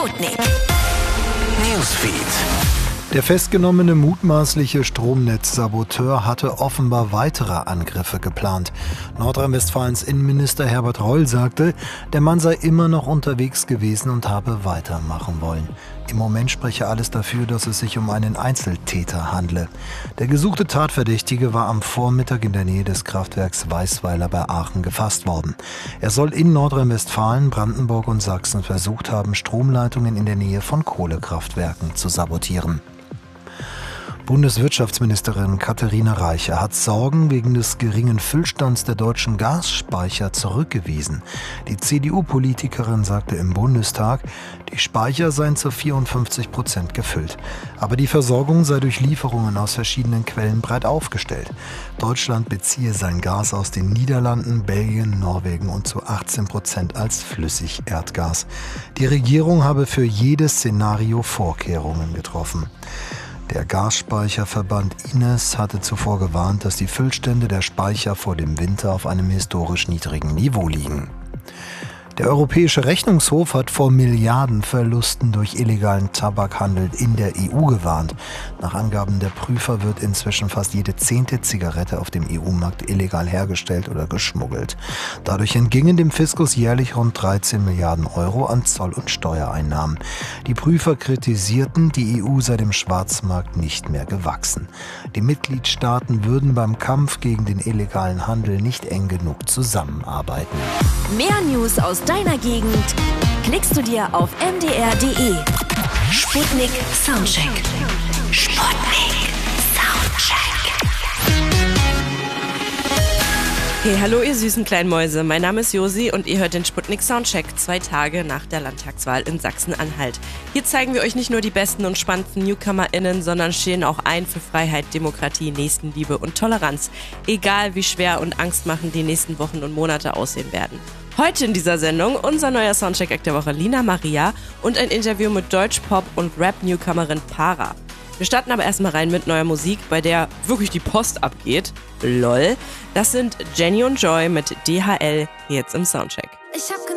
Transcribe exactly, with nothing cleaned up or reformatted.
Sputnik Newsfeed. Der festgenommene mutmaßliche Stromnetzsaboteur hatte offenbar weitere Angriffe geplant. Nordrhein-Westfalens Innenminister Herbert Reul sagte, der Mann sei immer noch unterwegs gewesen und habe weitermachen wollen. Im Moment spreche alles dafür, dass es sich um einen Einzeltäter handle. Der gesuchte Tatverdächtige war am Vormittag in der Nähe des Kraftwerks Weißweiler bei Aachen gefasst worden. Er soll in Nordrhein-Westfalen, Brandenburg und Sachsen versucht haben, Stromleitungen in der Nähe von Kohlekraftwerken zu sabotieren. Bundeswirtschaftsministerin Katharina Reiche hat Sorgen wegen des geringen Füllstands der deutschen Gasspeicher zurückgewiesen. Die C D U-Politikerin sagte im Bundestag, die Speicher seien zu vierundfünfzig Prozent gefüllt. Aber die Versorgung sei durch Lieferungen aus verschiedenen Quellen breit aufgestellt. Deutschland beziehe sein Gas aus den Niederlanden, Belgien, Norwegen und zu achtzehn Prozent als Flüssigerdgas. Die Regierung habe für jedes Szenario Vorkehrungen getroffen. Der Gasspeicherverband I N E S hatte zuvor gewarnt, dass die Füllstände der Speicher vor dem Winter auf einem historisch niedrigen Niveau liegen. Der Europäische Rechnungshof hat vor Milliardenverlusten durch illegalen Tabakhandel in der E U gewarnt. Nach Angaben der Prüfer wird inzwischen fast jede zehnte Zigarette auf dem E U-Markt illegal hergestellt oder geschmuggelt. Dadurch entgingen dem Fiskus jährlich rund dreizehn Milliarden Euro an Zoll- und Steuereinnahmen. Die Prüfer kritisierten, die E U sei dem Schwarzmarkt nicht mehr gewachsen. Die Mitgliedstaaten würden beim Kampf gegen den illegalen Handel nicht eng genug zusammenarbeiten. Mehr News aus deiner Gegend klickst du dir auf m d r punkt d e. Sputnik Soundcheck. Sputnik Soundcheck. Hey, hallo ihr süßen kleinen Mäuse, mein Name ist Josi und ihr hört den Sputnik Soundcheck zwei Tage nach der Landtagswahl in Sachsen-Anhalt. Hier zeigen wir euch nicht nur die besten und spannendsten NewcomerInnen, sondern stehen auch ein für Freiheit, Demokratie, Nächstenliebe und Toleranz. Egal wie schwer und angstmachend die nächsten Wochen und Monate aussehen werden. Heute in dieser Sendung unser neuer Soundcheck-Act der Woche Lina Maria und ein Interview mit Deutsch-Pop- und Rap-Newcomerin Para. Wir starten aber erstmal rein mit neuer Musik, bei der wirklich die Post abgeht. Lol. Das sind Jenny und Joy mit D H L jetzt im Soundcheck. Ich hab